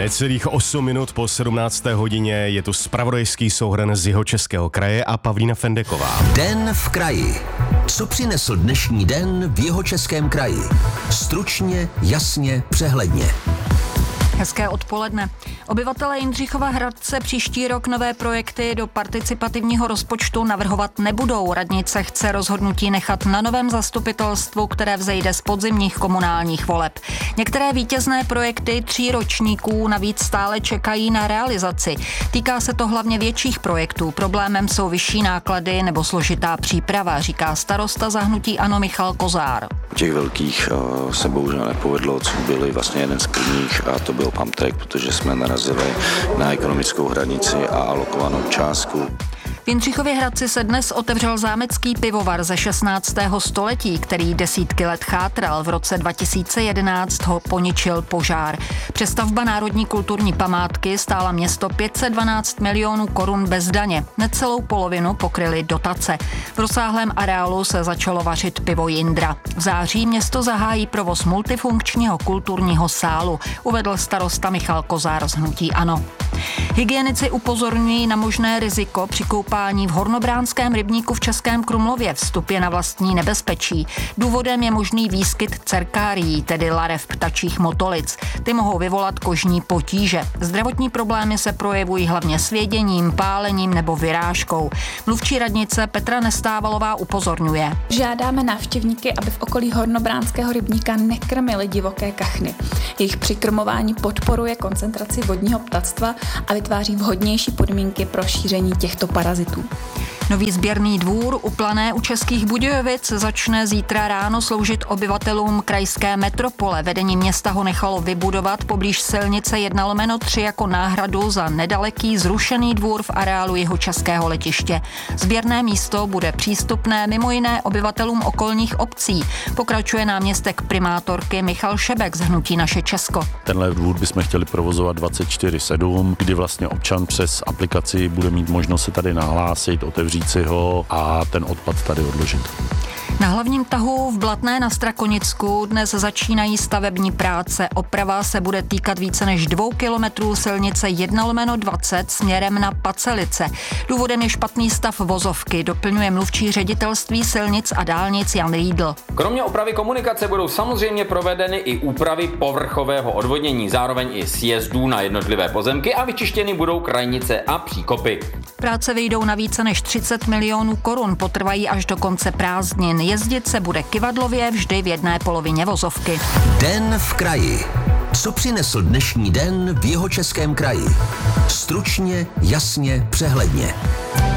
Necelých 8 minut po 17. hodině je tu zpravodajský souhrn z Jihočeského kraje a Pavlína Fendeková. Den v kraji. Co přinesl dnešní den v Jihočeském kraji? Stručně, jasně, přehledně. Hezké odpoledne. Obyvatelé Jindřichova Hradce příští rok nové projekty do participativního rozpočtu navrhovat nebudou. Radnice chce rozhodnutí nechat na novém zastupitelstvu, které vzejde z podzimních komunálních voleb. Některé vítězné projekty 3 ročníků navíc stále čekají na realizaci. Týká se to hlavně větších projektů. Problémem jsou vyšší náklady nebo složitá příprava, říká starosta za hnutí ANO Michal Kozár. Těch velkých se bohužel nepovedlo, co byly vlastně jeden z prvních, a to byl Pamtrek, protože jsme narazili na ekonomickou hranici a alokovanou částku. V Jindřichově Hradci se dnes otevřel zámecký pivovar ze 16. století, který desítky let chátral. V roce 2011 ho poničil požár. Přestavba národní kulturní památky stála město 512 milionů korun bez daně. Necelou polovinu pokryly dotace. V rozsáhlém areálu se začalo vařit pivo Jindra. V září město zahájí provoz multifunkčního kulturního sálu, uvedl starosta Michal Kozár z hnutí ANO. Hygienici upozorňují na možné riziko při koupání v Hornobránském rybníku v Českém Krumlově. Vstup je na vlastní nebezpečí. Důvodem je možný výskyt cerkárií, tedy larev ptačích motolic. Ty mohou vyvolat kožní potíže. Zdravotní problémy se projevují hlavně svěděním, pálením nebo vyrážkou. Mluvčí radnice Petra Nestávalová upozorňuje. Žádáme návštěvníky, aby v okolí Hornobránského rybníka nekrmili divoké kachny. Jejich přikrmování podporuje koncentraci vodního ptactva a vytváří vhodnější podmínky pro šíření těchto parazitů. Nový sběrný dvůr u Plané u Českých Budějovic začne zítra ráno sloužit obyvatelům krajské metropole. Vedení města ho nechalo vybudovat poblíž silnice 1/3 jako náhradu za nedaleký zrušený dvůr v areálu Jihočeského letiště. Sběrné místo bude přístupné mimo jiné obyvatelům okolních obcí. Pokračuje náměstek primátorky Michal Šebek z hnutí Naše Česko. Tenhle dvůr bychom chtěli provozovat 24/7, kdy vlastně občan přes aplikaci bude mít možnost se tady nahlásit, otevřít si ho a ten odpad tady odložit. Na hlavním tahu v Blatné na Strakonicku dnes začínají stavební práce. Oprava se bude týkat více než 2 kilometrů silnice 1/20 směrem na Pacelice. Důvodem je špatný stav vozovky, doplňuje mluvčí ředitelství silnic a dálnic Jan Riedl. Kromě opravy komunikace budou samozřejmě provedeny i úpravy povrchového odvodnění, zároveň i sjezdů na jednotlivé pozemky a vyčištěny budou krajnice a příkopy. Práce vyjdou na více než 30 milionů korun, potrvají až do konce prázdnin. Jezdit se bude kyvadlově vždy v jedné polovině vozovky. Den v kraji. Co přinesl dnešní den v Jihočeském kraji? Stručně, jasně, přehledně.